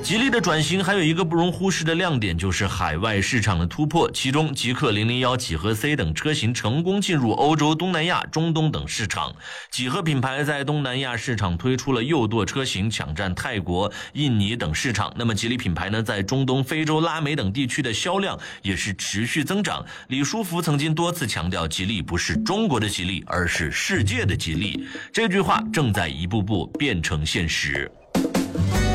吉利的转型还有一个不容忽视的亮点，就是海外市场的突破，其中极氪001、几何 C 等车型成功进入欧洲、东南亚、中东等市场。几何品牌在东南亚市场推出了右舵车型，抢占泰国、印尼等市场。那么吉利品牌呢，在中东、非洲、拉美等地区的销量也是持续增长。李书福曾经多次强调，吉利不是中国的吉利，而是世界的吉利。这句话正在一步步变成现实。